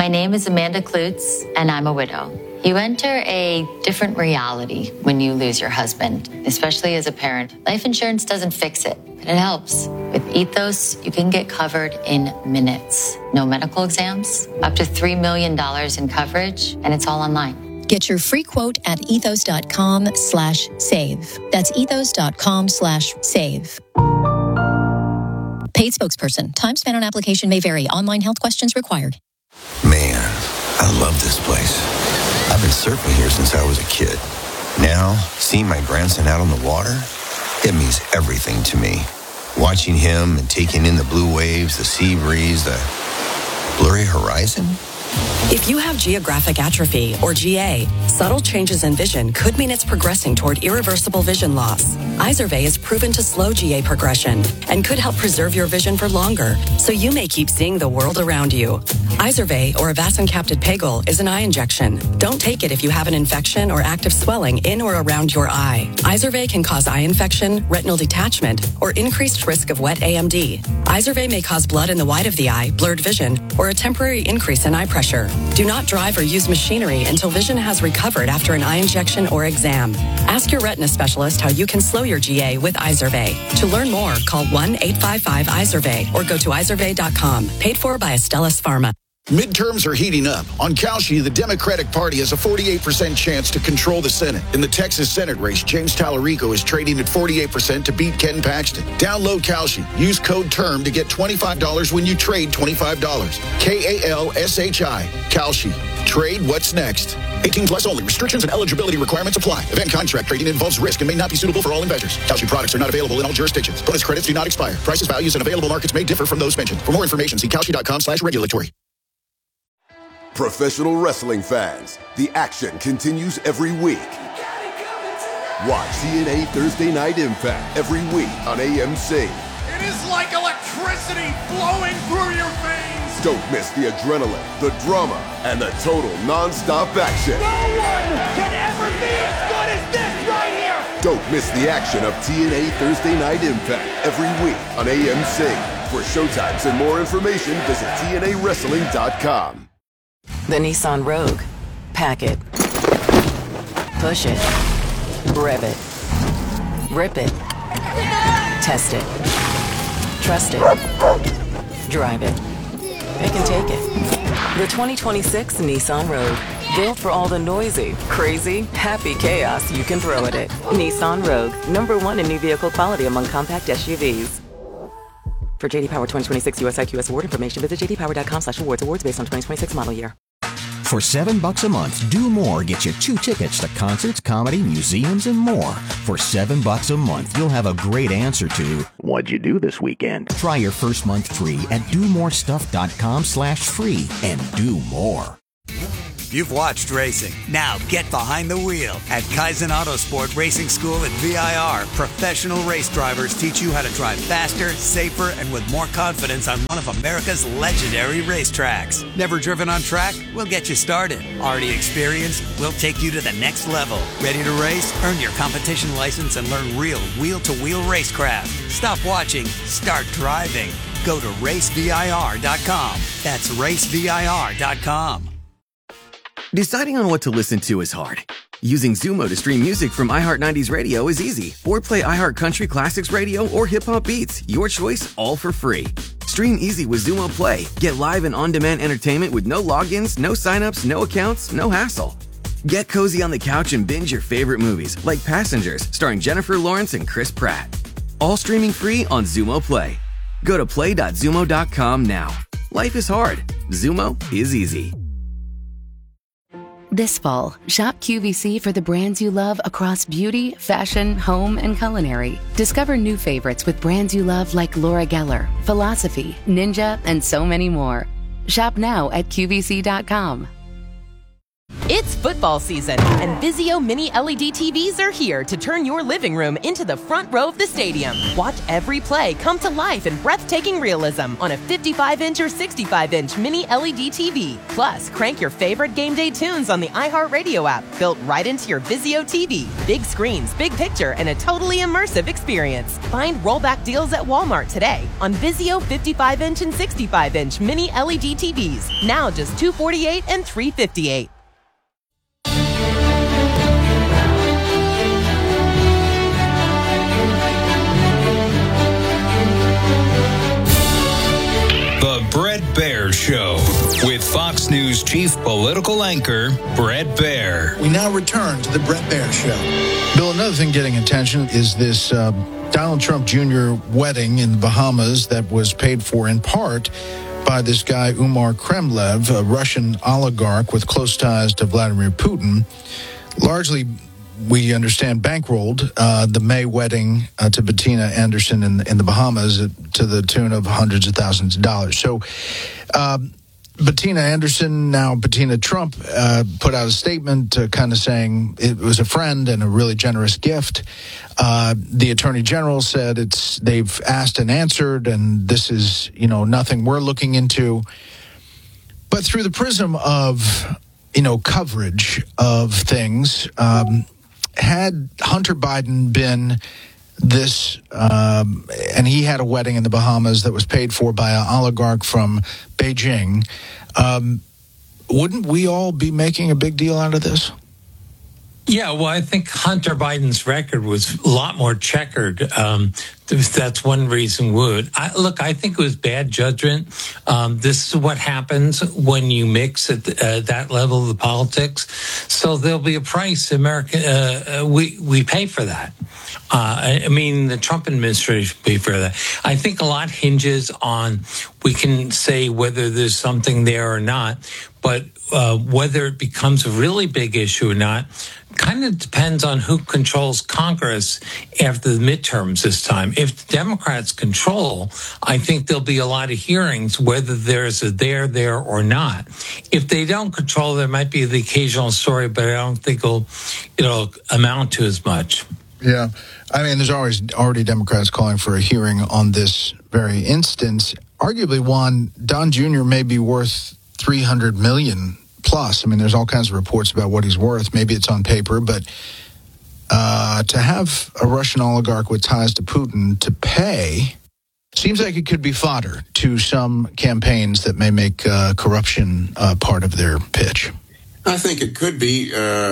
My name is Amanda Klutz, and I'm a widow. You enter a different reality when you lose your husband, especially as a parent. Life insurance doesn't fix it, but it helps. With Ethos, you can get covered in minutes. No medical exams, up to $3 million in coverage, and it's all online. Get your free quote at ethos.com/save. That's ethos.com/save. Paid spokesperson. Time spent on application may vary. Online health questions required. Man, I love this place. I've been surfing here since I was a kid. Now, seeing my grandson out on the water, it means everything to me. Watching him and taking in the blue waves, the sea breeze, the blurry horizon. If you have geographic atrophy, or GA, subtle changes in vision could mean it's progressing toward irreversible vision loss. Izervay is proven to slow GA progression and could help preserve your vision for longer, so you may keep seeing the world around you. Izervay, or avacincaptad pegol, is an eye injection. Don't take it if you have an infection or active swelling in or around your eye. Izervay can cause eye infection, retinal detachment, or increased risk of wet AMD. Izervay may cause blood in the white of the eye, blurred vision, or a temporary increase in eye pressure. Do not drive or use machinery until vision has recovered after an eye injection or exam. Ask your retina specialist how you can slow your GA with Izervay. To learn more, call 1-855-IZERVAY or go to izervay.com. Paid for by Astellas Pharma. Midterms are heating up. On Kalshi, the Democratic Party has a 48% chance to control the Senate. In the Texas Senate race, James Tallarico is trading at 48% to beat Ken Paxton. Download Kalshi. Use code TERM to get $25 when you trade $25. KALSHI. Kalshi. Trade what's next. 18 plus only. Restrictions and eligibility requirements apply. Event contract trading involves risk and may not be suitable for all investors. Kalshi products are not available in all jurisdictions. Bonus credits do not expire. Prices, values, and available markets may differ from those mentioned. For more information, see kalshi.com/regulatory. Professional wrestling fans, the action continues every week. Watch TNA Thursday Night Impact every week on AMC. It is like electricity flowing through your veins. Don't miss the adrenaline, the drama, and the total non-stop action. No one can ever be as good as this right here. Don't miss the action of TNA Thursday Night Impact every week on AMC. For showtimes and more information, visit TNAWrestling.com. The Nissan Rogue. Pack it. Push it. Rev it. Rip it. Test it. Trust it. Drive it. It can take it. The 2026 Nissan Rogue. Built for all the noisy, crazy, happy chaos you can throw at it. Nissan Rogue. #1 in new vehicle quality among compact SUVs. For JD Power 2026 US IQS award information, visit jdpower.com/awards. Awards based on 2026 model year. For $7 a month, Do More gets you 2 tickets to concerts, comedy, museums, and more. For $7 a month, you'll have a great answer to, what'd you do this weekend? Try your first month free at domorestuff.com/free and do more. You've watched racing. Now get behind the wheel. At Kaizen Autosport Racing School at VIR, professional race drivers teach you how to drive faster, safer, and with more confidence on one of America's legendary racetracks. Never driven on track? We'll get you started. Already experienced? We'll take you to the next level. Ready to race? Earn your competition license and learn real wheel-to-wheel racecraft. Stop watching. Start driving. Go to racevir.com. That's racevir.com. Deciding on what to listen to is hard. Using Zumo to stream music from iHeart 90s Radio is easy. Or play iHeart Country Classics Radio or Hip Hop Beats. Your choice, all for free. Stream easy with Zumo Play. Get live and on-demand entertainment with no logins, no signups, no accounts, no hassle. Get cozy on the couch and binge your favorite movies, like Passengers, starring Jennifer Lawrence and Chris Pratt. All streaming free on Zumo Play. Go to play.zumo.com now. Life is hard. Zumo is easy. This fall, shop QVC for the brands you love across beauty, fashion, home, and culinary. Discover new favorites with brands you love like Laura Geller, Philosophy, Ninja, and so many more. Shop now at QVC.com. It's football season, and Vizio Mini LED TVs are here to turn your living room into the front row of the stadium. Watch every play come to life in breathtaking realism on a 55-inch or 65-inch Mini LED TV. Plus, crank your favorite game day tunes on the iHeartRadio app, built right into your Vizio TV. Big screens, big picture, and a totally immersive experience. Find rollback deals at Walmart today on Vizio 55-inch and 65-inch Mini LED TVs. Now just $248 and $358. The Bret Baier Show with Fox News chief political anchor Bret Baier. We now return to the Bret Baier Show. Bill, another thing getting attention is this Donald Trump Jr. wedding in the Bahamas that was paid for in part by this guy, Umar Kremlev, a Russian oligarch with close ties to Vladimir Putin. Largely, we understand, bankrolled the May wedding to Bettina Anderson in the Bahamas to the tune of hundreds of thousands of dollars. So Bettina Anderson, now Bettina Trump, put out a statement kind of saying it was a friend and a really generous gift. The Attorney General said they've asked and answered, and this is, nothing we're looking into. But through the prism of, coverage of things, had Hunter Biden been this, and he had a wedding in the Bahamas that was paid for by an oligarch from Beijing, wouldn't we all be making a big deal out of this? Yeah, well, I think Hunter Biden's record was a lot more checkered. That's one reason I think it was bad judgment. This is what happens when you mix at that level of the politics. So there'll be a price. We pay for that. The Trump administration pay for that. I think a lot hinges on, we can say whether there's something there or not, but whether it becomes a really big issue or not kind of depends on who controls Congress after the midterms this time. If the Democrats control, I think there'll be a lot of hearings, whether there's a there or not. If they don't control, there might be the occasional story, but I don't think it'll amount to as much. Yeah. There's already Democrats calling for a hearing on this very instance. Arguably, Juan, Don Jr. may be worth $300 million plus. There's all kinds of reports about what he's worth. Maybe it's on paper, but to have a Russian oligarch with ties to Putin to pay seems like it could be fodder to some campaigns that may make corruption part of their pitch. I think it could be.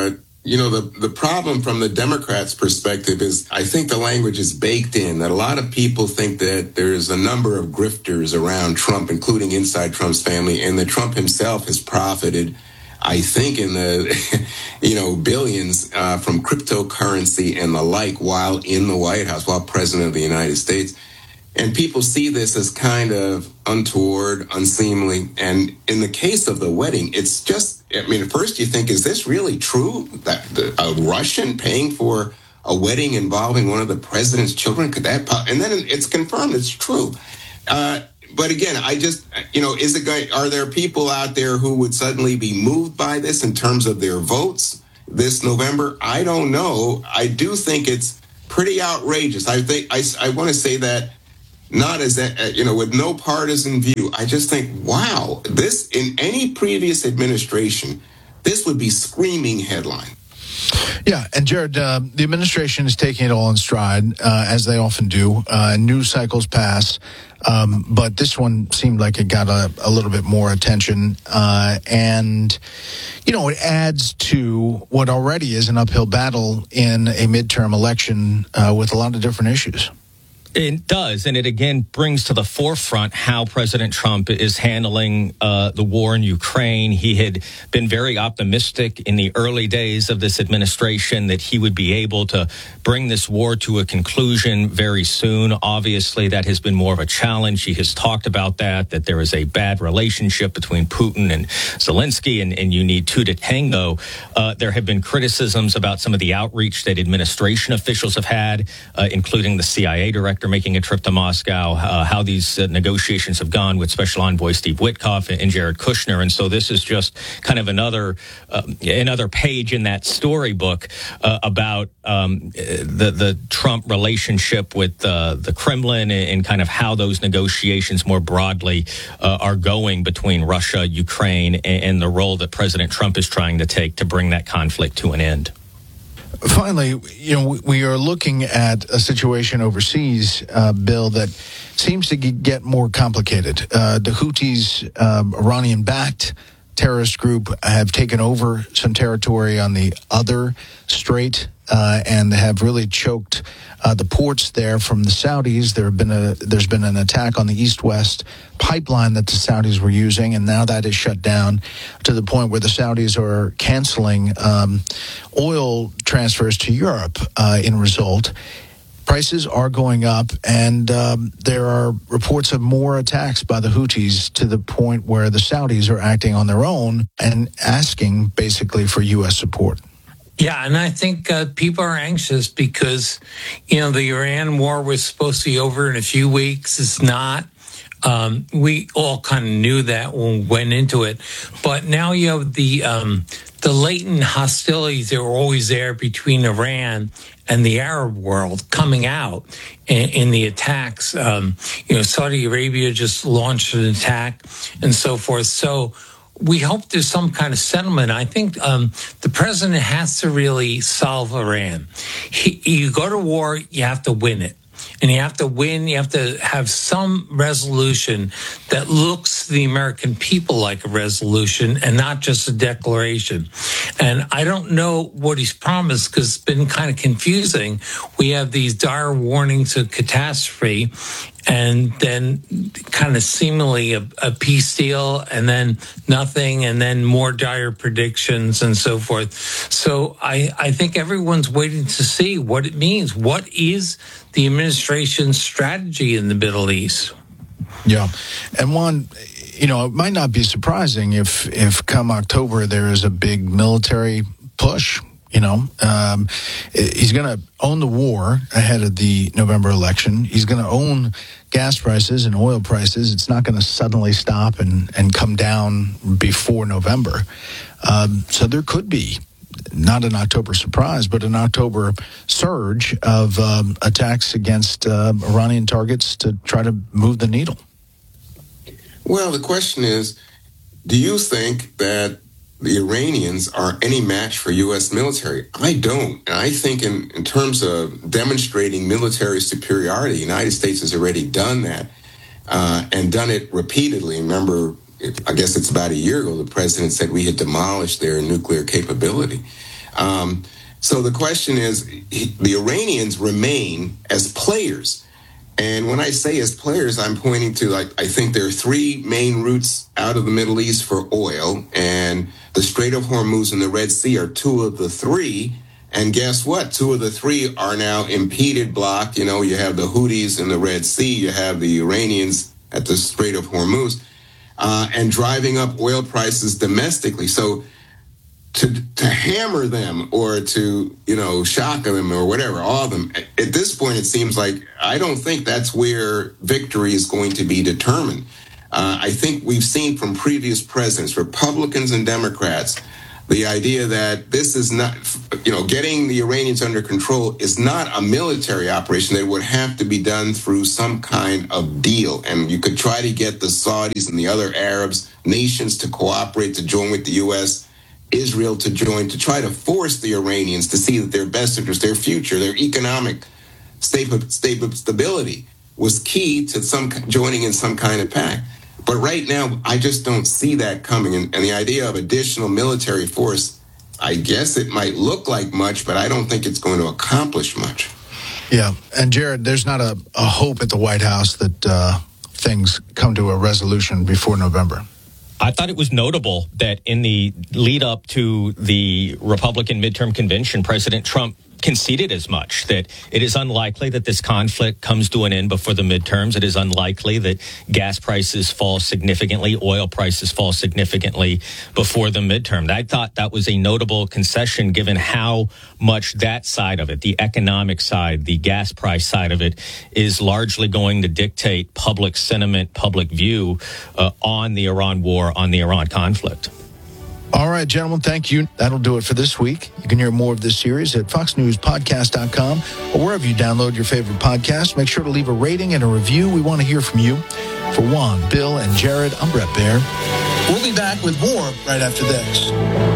The problem from the Democrats' perspective is, I think the language is baked in, that a lot of people think that there's a number of grifters around Trump, including inside Trump's family, and that Trump himself has profited, I think, in the, billions from cryptocurrency and the like while in the White House, while president of the United States. And people see this as kind of untoward, unseemly. And in the case of the wedding, it's just, at first you think, is this really true? That a Russian paying for a wedding involving one of the president's children? Could that and then it's confirmed it's true. But again, I just, are there people out there who would suddenly be moved by this in terms of their votes this November? I don't know. I do think it's pretty outrageous. I want to say that not as with no partisan view. I just think, wow, this in any previous administration, this would be screaming headline. Yeah, and Jared, the administration is taking it all in stride, as they often do. News cycles pass, but this one seemed like it got a little bit more attention. And, it adds to what already is an uphill battle in a midterm election with a lot of different issues. It does, and it again brings to the forefront how President Trump is handling the war in Ukraine. He had been very optimistic in the early days of this administration that he would be able to bring this war to a conclusion very soon. Obviously, that has been more of a challenge. He has talked about that there is a bad relationship between Putin and Zelensky, and you need two to tango. There have been criticisms about some of the outreach that administration officials have had, including the CIA director after making a trip to Moscow, how these negotiations have gone with Special Envoy Steve Witkoff and Jared Kushner. And so this is just kind of another page in that storybook about the Trump relationship with the Kremlin and kind of how those negotiations more broadly are going between Russia, Ukraine, and the role that President Trump is trying to take to bring that conflict to an end. Finally, we are looking at a situation overseas, Bill, that seems to get more complicated. The Houthis, Iranian-backed terrorist group, have taken over some territory on the other strait and have really choked the ports there from the Saudis. There's been an attack on the east-west pipeline that the Saudis were using, and now that is shut down to the point where the Saudis are canceling oil transfers to Europe in result. Prices are going up, and there are reports of more attacks by the Houthis to the point where the Saudis are acting on their own and asking basically for U.S. support. Yeah, and I think people are anxious because, the Iran war was supposed to be over in a few weeks. It's not. We all kind of knew that when we went into it. But now you have the latent hostilities that were always there between Iran and the Arab world coming out in the attacks. Saudi Arabia just launched an attack and so forth. So we hope there's some kind of settlement. I think the president has to really solve Iran. You go to war, you have to win it. And you have to win, you have to have some resolution that looks to the American people like a resolution and not just a declaration. And I don't know what he's promised because it's been kind of confusing. We have these dire warnings of catastrophe and then kind of seemingly a peace deal and then nothing and then more dire predictions and so forth. So I think everyone's waiting to see what it means. What is the administration's strategy in the Middle East? Yeah. And Juan, it might not be surprising if come October there is a big military push. He's going to own the war ahead of the November election. He's going to own gas prices and oil prices. It's not going to suddenly stop and come down before November. So there could be not an October surprise, but an October surge of attacks against Iranian targets to try to move the needle. Well, the question is, do you think that the Iranians are any match for U.S. military? I don't. And I think in terms of demonstrating military superiority, the United States has already done that and done it repeatedly. Remember, I guess it's about a year ago, the president said we had demolished their nuclear capability. So the question is, the Iranians remain as players. And when I say as players, I'm pointing to, I think there are three main routes out of the Middle East for oil, and the Strait of Hormuz and the Red Sea are two of the three. And guess what? Two of the three are now impeded, blocked. You have the Houthis in the Red Sea, you have the Iranians at the Strait of Hormuz, and driving up oil prices domestically. So to hammer them or to, shock them or whatever, all of them, at this point, it seems like I don't think that's where victory is going to be determined. I think we've seen from previous presidents, Republicans and Democrats, the idea that this is not, getting the Iranians under control is not a military operation. That would have to be done through some kind of deal. And you could try to get the Saudis and the other Arabs nations to cooperate, to join with the U.S., Israel to join, to try to force the Iranians to see that their best interest, their future, their economic stability was key to joining in some kind of pact. But right now, I just don't see that coming. And the idea of additional military force, I guess it might look like much, but I don't think it's going to accomplish much. Yeah. And Jared, there's not a hope at the White House that things come to a resolution before November. I thought it was notable that in the lead up to the Republican midterm convention, President Trump conceded as much, that it is unlikely that this conflict comes to an end before the midterms. It is unlikely that gas prices fall significantly, oil prices fall significantly before the midterm. I thought that was a notable concession given how much that side of it, the economic side, the gas price side of it, is largely going to dictate public sentiment, public view on the Iran war, on the Iran conflict. All right, gentlemen, thank you. That'll do it for this week. You can hear more of this series at foxnewspodcast.com or wherever you download your favorite podcast. Make sure to leave a rating and a review. We want to hear from you. For Juan, Bill, and Jared, I'm Brett Baer. We'll be back with more right after this.